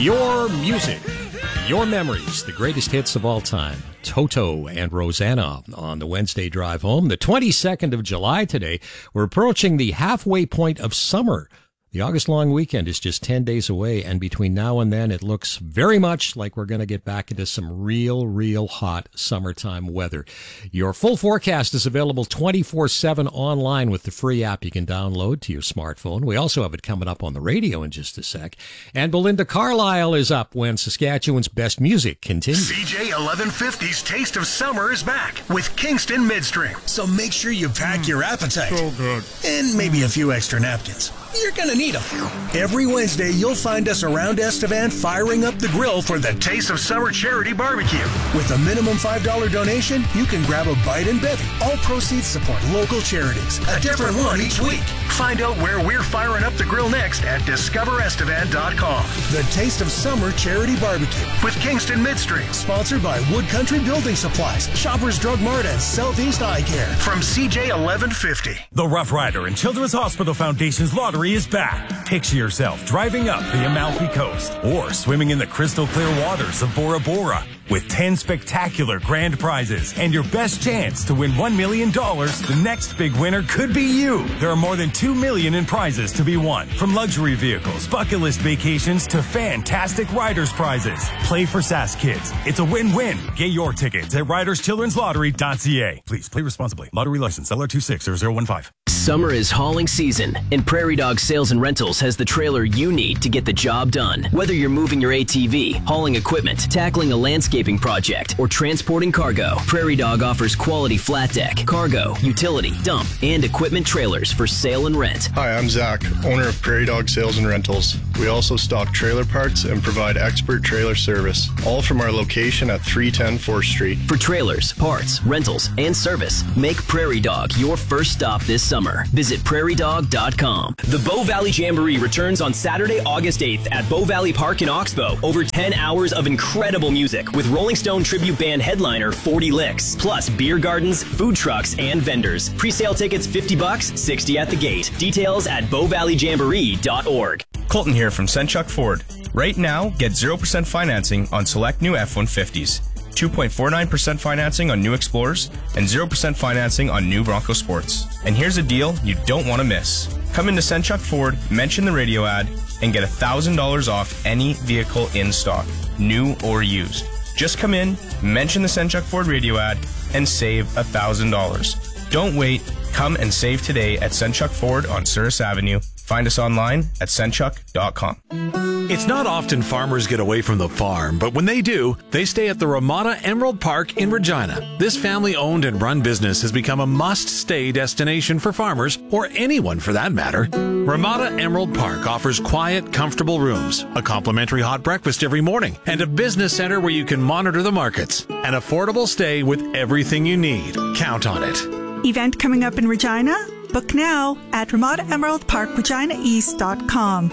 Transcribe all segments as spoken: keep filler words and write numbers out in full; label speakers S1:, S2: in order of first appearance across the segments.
S1: Your music, your memories, the greatest hits of all time. Toto and Rosanna on the Wednesday drive home. The twenty-second of July today. We're approaching the halfway point of summer. The August long weekend is just ten days away, and between now and then, it looks very much like we're going to get back into some real, real hot summertime weather. Your full forecast is available twenty-four seven online with the free app you can download to your smartphone. We also have it coming up on the radio in just a sec. And Belinda Carlisle is up when Saskatchewan's best music continues.
S2: C J eleven fifty's Taste of Summer is back with Kingston Midstream. So make sure you pack mm, your appetite.
S3: So good.
S2: And maybe a few extra napkins. You're going to need them. Every Wednesday, you'll find us around Estevan firing up the grill for the Taste of Summer Charity Barbecue. With a minimum five dollars donation, you can grab a bite and bevy. All proceeds support local charities. A different one each week. Find out where we're firing up the grill next at discover estevan dot com. The Taste of Summer Charity Barbecue with Kingston Midstream. Sponsored by Wood Country Building Supplies, Shoppers Drug Mart, and Southeast Eye Care. From C J eleven fifty.
S4: The Rough Rider and Children's Hospital Foundation's lottery is back. Picture yourself driving up the Amalfi Coast or swimming in the crystal clear waters of Bora Bora with ten spectacular grand prizes and your best chance to win one million dollars. The next big winner could be you. There are more than two million dollars in prizes to be won, from luxury vehicles, bucket list vacations to fantastic riders prizes. Play for Sask Kids. It's a win-win. Get your tickets at riders children's lottery dot c a. Please play responsibly. Lottery license L R two six zero zero one five.
S5: Summer is hauling season, and Prairie Dog Sales and Rentals has the trailer you need to get the job done. Whether you're moving your A T V, hauling equipment, tackling a landscaping project, or transporting cargo, Prairie Dog offers quality flat deck, cargo, utility, dump, and equipment trailers for sale and rent.
S6: Hi, I'm Zach, owner of Prairie Dog Sales and Rentals. We also stock trailer parts and provide expert trailer service, all from our location at three ten fourth Street.
S5: For trailers, parts, rentals, and service, make Prairie Dog your first stop this summer. Visit prairie dog dot com. The Bow Valley Jamboree returns on Saturday, August eighth at Bow Valley Park in Oxbow. Over ten hours of incredible music with Rolling Stone tribute band headliner forty Licks, plus beer gardens, food trucks, and vendors. Pre-sale tickets fifty bucks, sixty at the gate. Details at bow valley jamboree dot org.
S7: Colton here from Senchuk Ford. Right now, get zero percent financing on select new F one fifties, two point four nine percent financing on new Explorers, and zero percent financing on new Bronco Sports. And here's a deal you don't want to miss. Come into Senchuk Ford, mention the radio ad, and get one thousand dollars off any vehicle in stock, new or used. Just come in, mention the Senchuk Ford radio ad, and save one thousand dollars. Don't wait. Come and save today at Senchuk Ford on Souris Avenue. Find us online at senchuk dot com.
S8: It's not often farmers get away from the farm, but when they do, they stay at the Ramada Emerald Park in Regina. This family-owned and run business has become a must-stay destination for farmers, or anyone for that matter. Ramada Emerald Park offers quiet, comfortable rooms, a complimentary hot breakfast every morning, and a business center where you can monitor the markets. An affordable stay with everything you need. Count on it.
S9: Event coming up in Regina? Book now at ramada emerald park regina east dot com.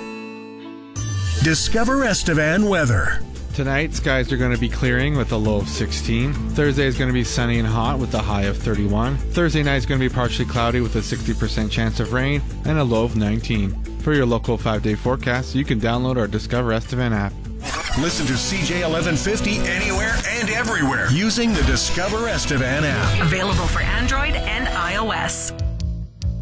S2: Discover Estevan weather.
S3: Tonight, skies are going to be clearing with a low of sixteen. Thursday is going to be sunny and hot with a high of thirty-one. Thursday night is going to be partially cloudy with a sixty percent chance of rain and a low of nineteen. For your local five-day forecast, you can download our Discover Estevan app.
S2: Listen to C J eleven fifty anywhere and everywhere using the Discover Estevan app.
S10: Available for Android and iOS.